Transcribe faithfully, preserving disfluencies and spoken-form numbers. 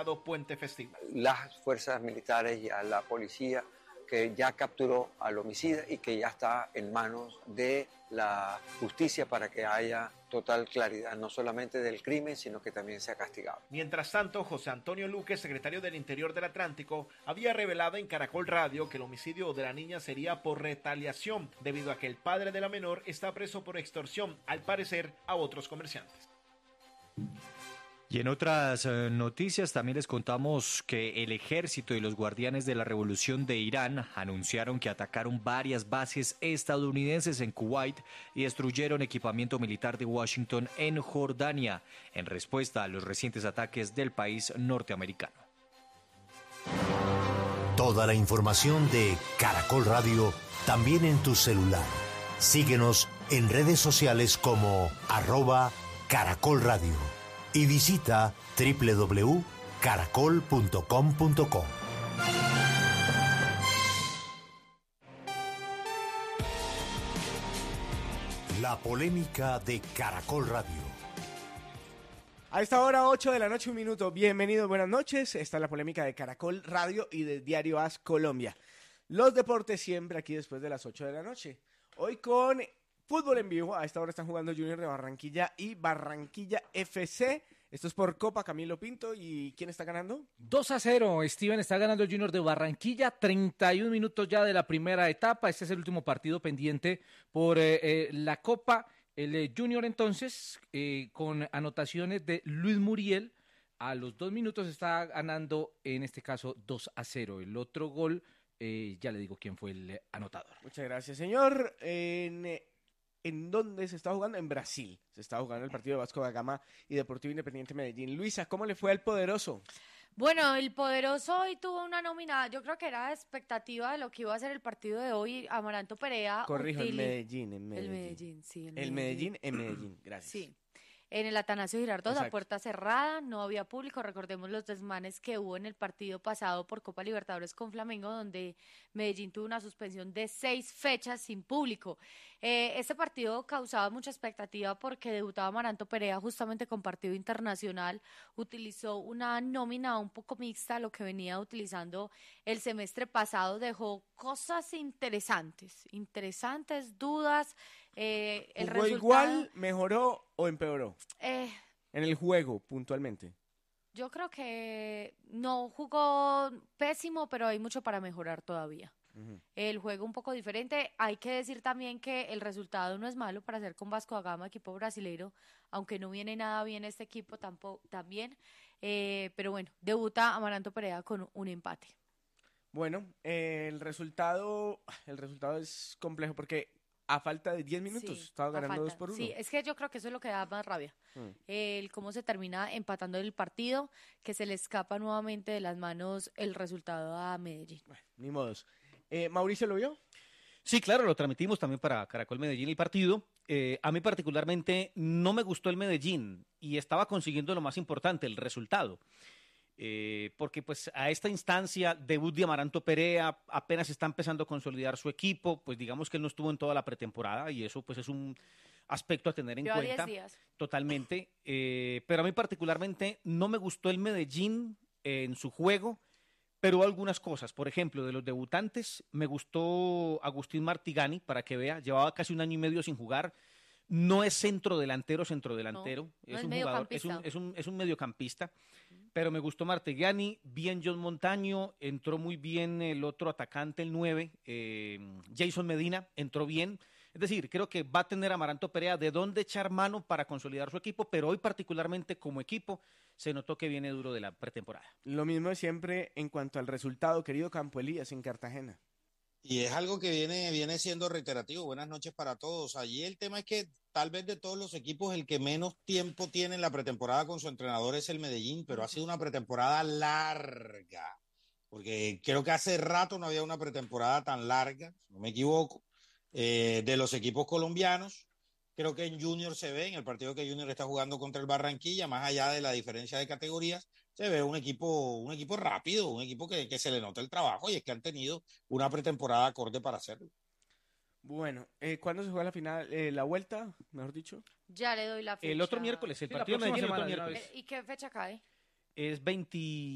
pasado puente festivo. Las fuerzas militares y a la policía que ya capturó al homicida y que ya está en manos de la justicia para que haya total claridad, no solamente del crimen, sino que también sea castigado. Mientras tanto, José Antonio Luque, secretario del Interior del Atlántico, había revelado en Caracol Radio que el homicidio de la niña sería por retaliación, debido a que el padre de la menor está preso por extorsión, al parecer, a otros comerciantes. Y en otras eh, noticias también les contamos que el ejército y los guardianes de la revolución de Irán anunciaron que atacaron varias bases estadounidenses en Kuwait y destruyeron equipamiento militar de Washington en Jordania, en respuesta a los recientes ataques del país norteamericano. Toda la información de Caracol Radio también en tu celular. Síguenos en redes sociales como arroba Caracol Radio. Y visita doble u doble u doble u punto caracol punto com punto co. La polémica de Caracol Radio. A esta hora, ocho de la noche, un minuto. Bienvenidos, buenas noches. Esta es la polémica de Caracol Radio y del diario A S Colombia. Los deportes siempre aquí después de las ocho de la noche. Hoy con fútbol en vivo. A esta hora están jugando Junior de Barranquilla y Barranquilla F C. Esto es por Copa Camilo Pinto. ¿Y quién está ganando? dos a cero. Steven está ganando el Junior de Barranquilla. treinta y un minutos ya de la primera etapa. Este es el último partido pendiente por eh, eh, la Copa. El eh, Junior entonces, eh, con anotaciones de Luis Muriel, a los dos minutos está ganando, en este caso, dos a cero. El otro gol, eh, ya le digo quién fue el eh, anotador. Muchas gracias, señor. En... Eh... ¿En dónde se está jugando? En Brasil. Se está jugando el partido de Vasco da Gama y Deportivo Independiente Medellín. Luisa, ¿cómo le fue al Poderoso? Bueno, el Poderoso hoy tuvo una nómina, yo creo que era expectativa de lo que iba a ser el partido de hoy. Amaranto Perea. Corrijo, utili- en Medellín, en Medellín. El Medellín, sí. El Medellín, en Medellín, gracias. Sí. En el Atanasio Girardot, Exacto. a puerta cerrada, no había público. Recordemos los desmanes que hubo en el partido pasado por Copa Libertadores con Flamengo, donde Medellín tuvo una suspensión de seis fechas sin público. Eh, este partido causaba mucha expectativa porque debutaba Amaranto Perea justamente con partido internacional. Utilizó una nómina un poco mixta, lo que venía utilizando el semestre pasado. Dejó cosas interesantes, interesantes, dudas. Eh, el ¿Jugó resultado, igual, mejoró o empeoró? Eh, En el juego, puntualmente. Yo creo que no jugó pésimo, pero hay mucho para mejorar todavía. Uh-huh. El juego un poco diferente. Hay que decir también que el resultado no es malo para hacer con Vasco da Gama, equipo brasileiro, aunque no viene nada bien este equipo tampoco, también. Eh, pero bueno, debuta Amaranto Perea con un empate. Bueno, eh, el resultado, el resultado es complejo porque a falta de diez minutos sí, estaba ganando dos por uno. Sí, es que yo creo que eso es lo que da más rabia. Mm. El cómo se termina empatando el partido, que se le escapa nuevamente de las manos el resultado a Medellín. Bueno, ni modos. Eh, ¿Mauricio lo vio? Sí, claro, lo transmitimos también para Caracol Medellín el partido. Eh, a mí particularmente no me gustó el Medellín y estaba consiguiendo lo más importante, el resultado. Eh, porque pues a esta instancia, debut de Amaranto Perea, apenas está empezando a consolidar su equipo, pues digamos que él no estuvo en toda la pretemporada y eso pues es un aspecto a tener en Lleva cuenta. diez días. Totalmente, eh, pero a mí particularmente no me gustó el Medellín eh, en su juego, pero algunas cosas, por ejemplo, de los debutantes, me gustó Agustín Martigani, para que vea, llevaba casi un año y medio sin jugar. No es centro delantero, centro delantero, no, es, no es un jugador, es un, es un, es un mediocampista, pero me gustó Martigani, bien John Montaño, entró muy bien el otro atacante, el nueve, eh, Jason Medina, entró bien. Es decir, creo que va a tener Amaranto Perea de dónde echar mano para consolidar su equipo, pero hoy particularmente como equipo se notó que viene duro de la pretemporada. Lo mismo de siempre en cuanto al resultado, querido Campo Elías en Cartagena. Y es algo que viene, viene siendo reiterativo. Buenas noches para todos. Allí el tema es que tal vez de todos los equipos el que menos tiempo tiene en la pretemporada con su entrenador es el Medellín, pero ha sido una pretemporada larga, porque creo que hace rato no había una pretemporada tan larga, si no me equivoco, eh, de los equipos colombianos. Creo que en Junior se ve, en el partido que Junior está jugando contra el Barranquilla, más allá de la diferencia de categorías, se ve un equipo, un equipo rápido, un equipo que, que se le nota el trabajo y es que han tenido una pretemporada acorde para hacerlo. Bueno, eh, ¿cuándo se juega la final, eh, la vuelta, mejor dicho? Ya le doy la fecha. El otro miércoles, el Sí, partido de Medellín el otro semana, miércoles. ¿Y qué fecha cae? Es veinte